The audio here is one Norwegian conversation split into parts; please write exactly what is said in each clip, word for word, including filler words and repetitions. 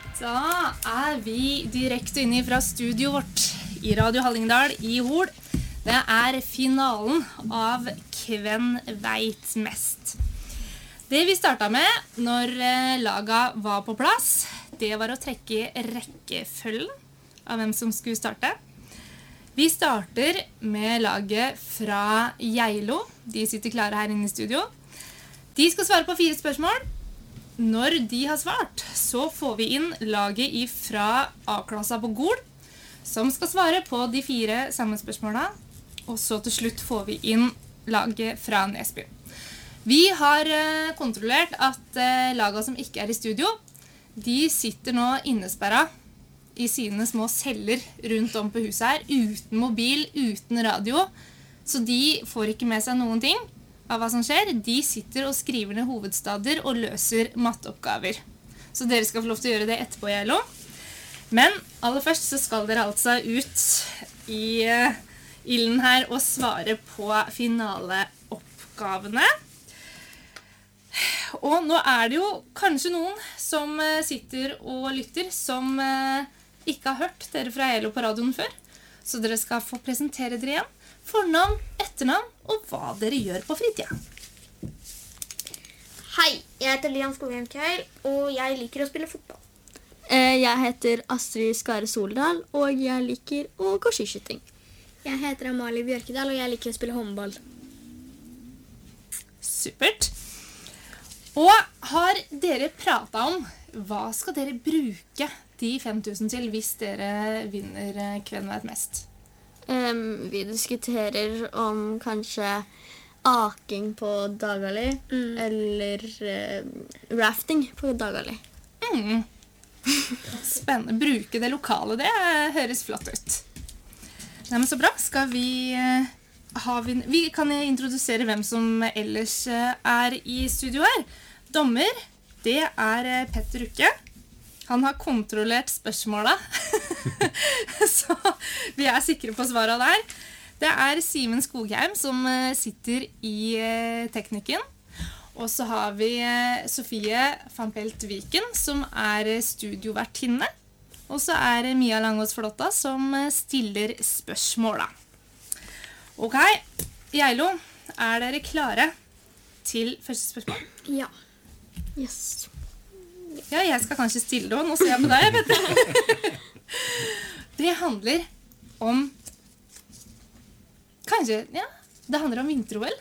Da er vi direkte inne fra studio vårt i Radio Hallingdal i Hol. Det er finalen av Hvem vet mest. Det vi startet med når laga var på plass, det var å trekke rekkefølgen av hvem som skulle starte. Vi starter med laget fra Geilo. De sitter klare her inne i studio. De skal svare på fire spørsmål. Når de har svart, så får vi inn laget fra A-klassa på Gol, som skal svare på de fire samme spørsmålene. Og så til slutt får vi inn laget fra Nesby. Vi har kontrollert at laget som ikke er i studio, de sitter nå innesperret i sine små celler rundt om på huset her, uten mobil, uten radio. Så de får ikke med seg noen ting av hva som skjer. De sitter og skriver ned hovedstader og løser matteoppgaver. Så dere skal få lov til å gjøre det etterpå, Geilo. Men aller først så skal dere altså ut i uh, ilden her og svare på finaleoppgavene. Og nå er det jo kanskje noen som uh, sitter og lytter, som uh, ikke har hørt dere fra Geilo på radioen før. Så dere skal få presentere dere igjen. Fornavn, etternavn og hva dere gjør på fritiden. Hei, jeg heter Lian Skogheim Kjell, og jeg liker å spille fotball. Jeg heter Astrid Skare Soldal, og jeg liker å gå skiskyting. Jeg heter Amalie Bjørkedal, og jeg liker å spille håndball. Supert. Og har dere pratet om hva skal dere bruke de fem tusen til hvis dere vinner Hvem vet mest? Um, vi diskuterer om kanskje aking på Dagali, mm. eller uh, rafting på Dagali. Mm. Spennende. Bruke det lokale, det høres flott ut. Nei, men så bra. Skal vi, uh, ha vi, vi kan introdusere hvem som ellers uh, er i studio her. Dommer, det er uh, Petter Ukke. Han har kontrollert spørsmålet, så vi er sikre på svaret der. Det er Simen Skogheim som sitter i teknikken. Og så har vi Sofie van Pelt Viken som er studiovertinne. Og så er det Mia Langås Flotta som stiller spørsmålet. Ok, Geilo, er dere klare til første spørsmål? Ja. Yes. Ja, jeg skal kanskje stille det, og nå ser jeg på deg, vet du. Det handler om, kanskje, ja, det handler om vinter-O L.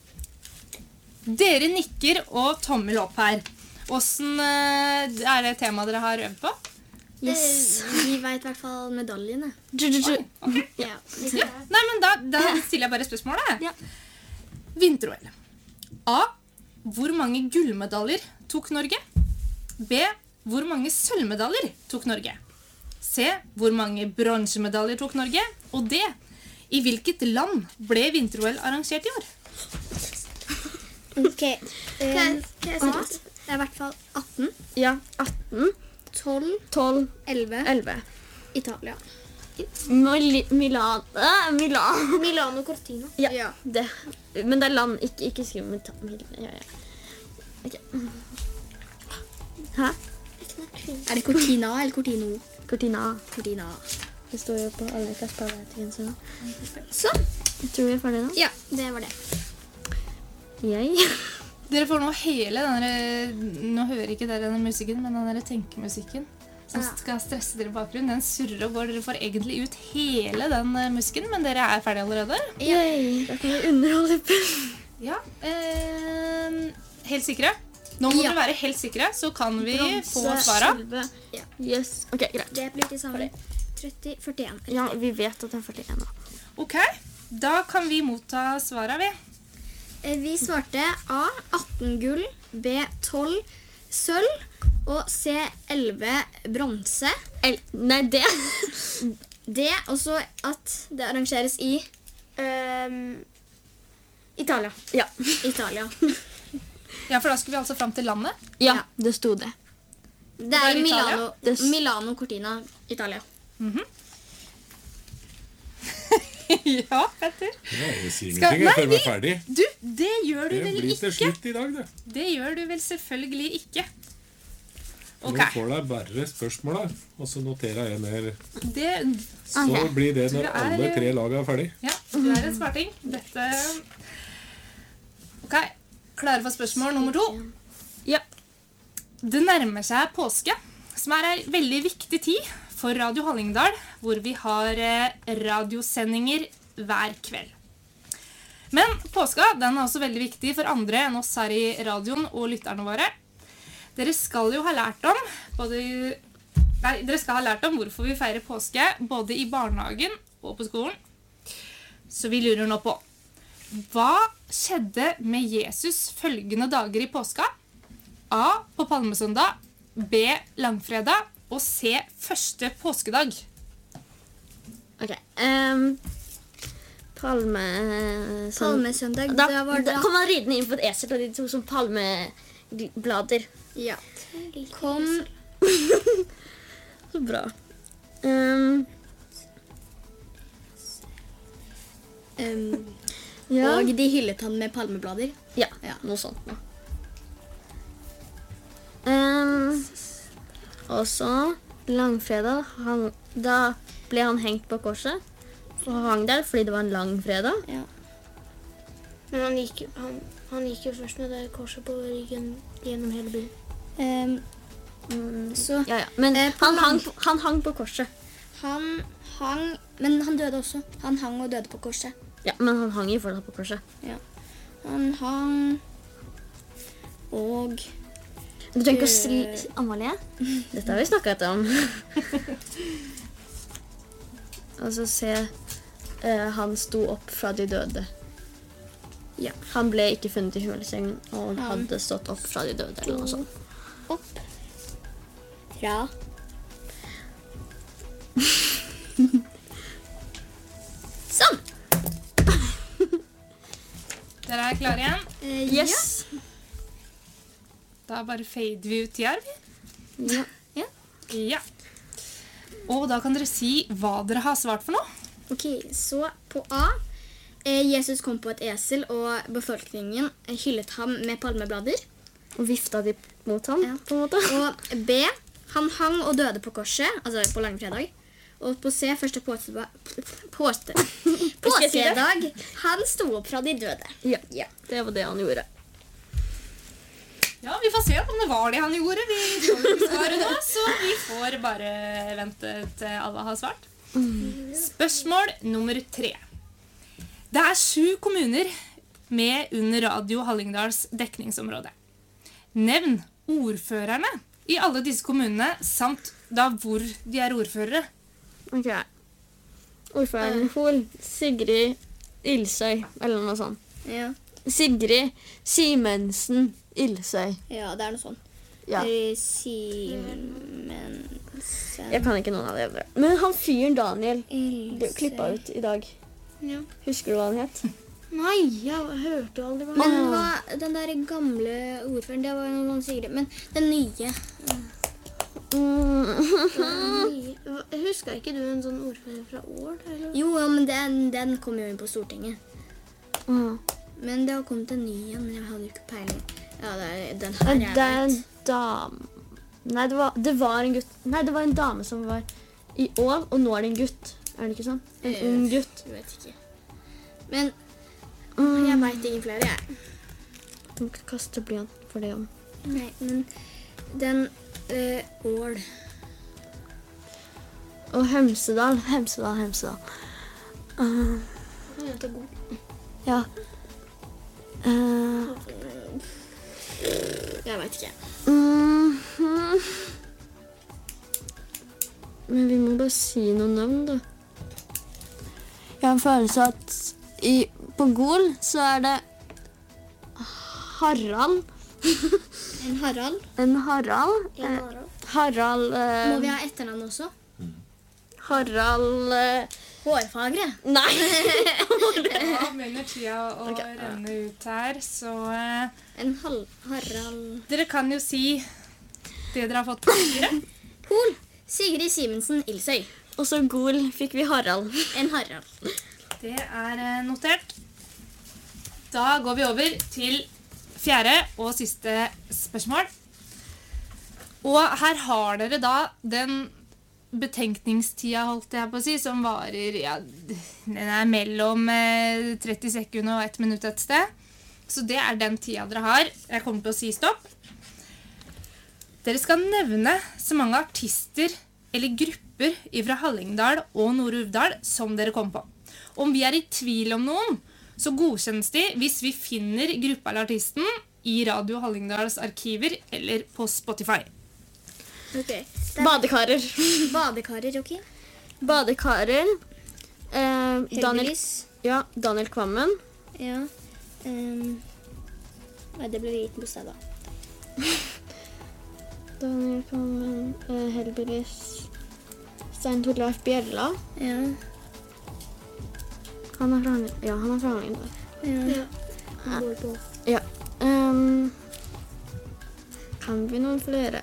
Dere nikker og tommel opp her. Hvordan er det temaet dere har øvd på? Yes. Vi vet i hvert fall medaljene. Oi, okay. Ja. Ja. Nei, men da, da stiller jeg bare spørsmålet. Ja. Vinter-O L. A. Hvor mange gullmedaljer tok Norge? B. Hvor mange sølvmedaljer tok Norge? C. Hvor mange bronsemedaljer tok Norge? Og D. I hvilket land ble vinter-O L arrangert i år? Ok. Um, det er i hvert fall atten. Ja, atten. tolv. tolv. elleve. elleve. Italia. Mil Milan. Äh, Milan. Milano Cortina. Ja, ja. Det. Men det er land, ikke, ikke skriv med Mil ja, ja. Ok. Hæ? Er det Cortina eller Cortino? Cortina. Cortina. Det står jo på alle kasparvetingen nå. Så, jeg tror vi er ferdige nå. Ja, det var det. Jeg. Dere får nå hele denne, nå hører ikke dere denne musikken, men denne tenkemusikken som skal stresse dere i bakgrunnen. Den surrer og går, dere får egentlig ut hele den musikken, men dere er ferdige allerede. Yay, da kan vi underholde på. Ja, eh, helt sikre. Nå må Ja. dere være helt sikre, så kan vi Bronse, få svaret. sølve. Ja. Yes, ok, greit. Det blir til sammen tretti førtien. Ja, vi vet at det er førtien nå. Ok, da kan vi motta svaret, vi. Eh, Vi svarte A. atten gull, B. tolv sølv og C. elleve bronse. El Nei, det. D. Også at det arrangeres i ehm, Italia. Ja. Italia. Ja, for da skulle vi altså frem til landet. Ja, Ja. det sto det. Det er er i Milano, Det s- Milano Cortina, Italia. Ja, Petter. Ja, jeg sier Skal- ingenting, jeg Nei, føler meg vi- ferdig. Du, det gjør du Det vel blir til ikke? slutt i dag, det. Det gjør du vel selvfølgelig ikke. Ok. Nå får deg bare spørsmålet, og så noterer jeg ned. Det, Så Ok. blir det når Du er- alle tre lag er ferdig. ja, du er en smarting. Dette... Ok, klare for spørsmål nummer to? Ja. Det nærmer seg påske, som er en veldig viktig tid for Radio Hallingdal, hvor vi har eh, radiosendinger hver kveld. Men påska den er også veldig viktig for andre enn oss her i radioen og lytterne våre. Dere skal jo ha lært om både, nei, dere skal ha lært om hvorfor vi feirer påske både i barnehagen og på skolen. Så vi lurer nå på, hva skjedde med Jesus følgende dager i påska? A. På palmesøndag, B. Langfredag og C. Første påskedag. Ok. Um, palme... Sånn. Palmesøndag, Da, da var da det... kom han ridende inn på et esel, og de tok som palmeblader. Ja. Kom... Så bra. Um, Um, ja. Og de hyllet han med palmeblader. ja, Ja. noe sånt. Ja. Um, og så langfredag, han, da ble han hengt på korset. Og han hang der fordi det var en lang fredag. Ja. Men han gikk, han, han gikk jo først med det korset på ryggen gjennom hele byen. Um, så Ja, ja. Men Eh, på han, lang- hang på, han hang på korset. han hang... Men han døde også. Han hang og døde på korset. Ja, men han hang jo fortsatt på korset. Han hang... Og... Du trenger ikke å si Amalie. Dette har vi snakket om. Og så se eh, han sto opp fra de døde. Ja. Han ble ikke funnet i hulesengen, og han Han hadde stått opp fra de døde. Eller noe sånt. Opp. Fra... Sånn! Dere er klare igjen? Eh, Yes! Da bare fader vi ut tida, vi. Ja. Ja. Og da kan dere si hva dere har svart for noe. Ok, så på A. Eh, Jesus kom på et esel, og befolkningen hyllet ham med palmeblader. Og vifta de mot ham, Ja. på en måte. Og B. Han hang og døde på korset, altså på langfredag. Og på C. Første påske... Påske... Påskedag. Han sto opp fra de døde. Ja, Ja. det var det han gjorde. Ja, vi får se om det var det han gjorde. Vi får ikke svare nå, så vi får bare vente til alle har svart. Spørsmål nummer tre. Det er sju kommuner med under Radio Hallingdals dekningsområde. Nevn ordførerne i alle disse kommunene, samt da hvor de er ordførere. Ok. Ordføreren Hol, Sigrid Ilsøy, eller noe sånt. Ja. Sigrid Simensen Ilsøy. Ja, det er noe sånn. Ja. Eh, Simensen... Jeg kan ikke noen av det. Men han fyren Daniel ble Ilse- klippa ut i dag. Ja. Husker du hva han het? Nei, jeg hørte jo aldri hva Men hva, den der gamle ordføreren, det var jo noen Sigrid. Men den nye... Mm. Husker ikke du en sånn ordfører fra Ål? Eller? Jo, ja, men den, den kom jo inn på Stortinget. Mm. Men det har kommet en ny igjen, men jeg hadde jo ikke peiling. Ja, det er den her jeg Det er en vet. dame. Nei, det var, det var en gutt. Nei, det var en dame som var i Ål, og nå er det en gutt. Er det ikke sånn? En Eh. ung gutt. Jeg vet ikke. Men Mm. jeg vet ingen flere, jeg. Du må ikke kaste blyant for det om. Nei, men den øh, Ål. Og Hemsedal. Hemsedal, Hemsedal. Uh, Han heter God. ja. Uh, Jeg vet ikke. mm, mm. Men vi må bare si noen navn, da. Jeg har en følelse at i, på Gol så er det Harald. En Harald. En Harald. En Eh, Harald. Harald eh, Må vi ha etternavn også? Harald eh, Hårfagre. Nei! Ja, begynner tida å renne ut her, så eh, En hal Harald... dere kan jo si det dere har fått på papiret. Hol. Sigrid Simensen Ilsøy. Og så Gol fikk vi Harald. En Harald. Det er eh, notert. Da går vi over til fjerde og siste spørsmål. Og her har dere da den betenkningstida, holdt jeg på å si, som varer, ja, den er mellom eh, tretti sekunder og ett minutt et sted. Så det er den tida dere har. Jeg kommer til å si stopp. Dere skal nevne så mange artister eller grupper fra Hallingdal og Nord-Uvdal som dere kom på. Om vi er i tvil om noen, så godkjennes de hvis vi finner gruppa eller artisten i Radio Hallingdals arkiver eller på Spotify. Ok. Det er Badekarer. badekarer, ok? Badekarer. Eh, Daniel, Heldigvis. ja, Daniel Kvammen. Ja. Um, nei, det ble liten bostad da. Daniel Kvammen, eh, Heldigvis. Stein Torleif Bjella. Ja. Han er fra Ja, han er fra Hallingdal. Ja. Han går på. Ja. Um, kan vi noen flere?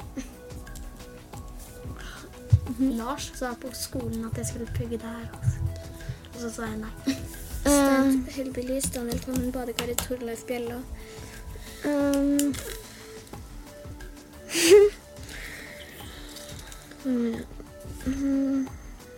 Lars sa på skolen at jeg skulle pugge det her. Altså. Og så sa jeg nei. Eh, Heldigvis, Daniel Kvammen, badekarer, Torleif Bjella. um, mm,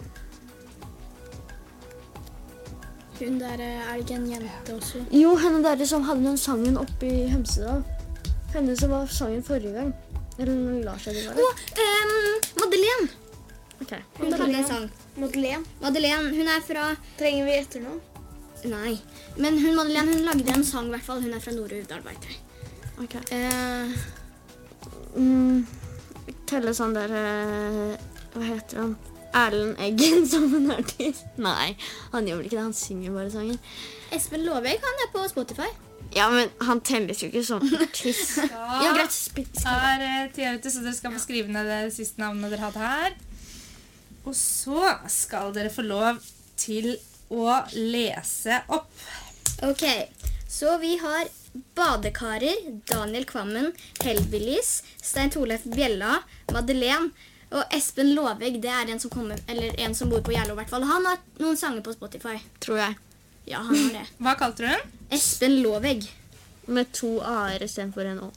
Hun der, er det ikke en jente også? Jo, henne der som hadde den sangen oppe i Hemsedal. Henne som var sangen forrige gang. Eller når Lars hadde vært. Å, um, Madeleine! Ok. Hun hadde en sang. Madeleine. Madeleine, hun er fra... Trenger vi etternavn? Nei. Men hun, Madeleine, hun lagde en sang, i hvert fall. Hun er fra Nord-Uvdal, vet jeg. Ok. Eh, Mm, telle sånn der eh, hva heter han? Erlend Eggen som en artist. Nei, han gjør vel ikke det. Han synger bare sanger. Espen Loveg, han er på Spotify. Ja, men han telles jo ikke som artist. Ja, greit. Sp- skriv. Er eh, tida ute, så dere skal få skrive ned det siste navnet dere hadde her. Og så skal dere få lov til å lese opp. Ok, så vi har badekarer, Daniel Kvammen, Heldigvis, Stein Torleif Bjella, Madeleine og Espen Loveg. Det er en som kommer, eller en som bor på Gjerlo i hvert fall. Han har noen sanger på Spotify. Tror jeg. Ja, han har det. Hva kalte du den? Espen Loveg. Med to a-er i stedet for en å.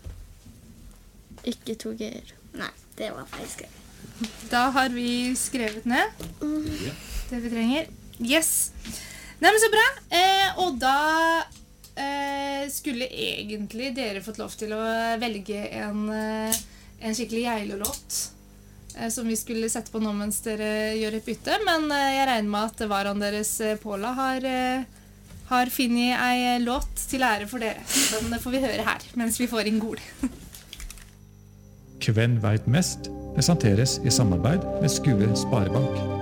Ikke to g-er. Nei, det var feil skrevet. Da har vi skrevet ned Ja. det vi trenger. Yes. Nei, men så bra. Eh, og da eh, skulle egentlig dere fått lov til å velge en, eh, en skikkelig Geilo-låt eh, som vi skulle sette på nå mens dere gjør et bytte. Men eh, jeg regner med at varaen deres, eh, Paula, har, eh, har finnet ei låt til ære for dere. Den får vi høre her mens vi får inn Gol. Kven veit mest presenteres i samarbeid med Skue Sparebank.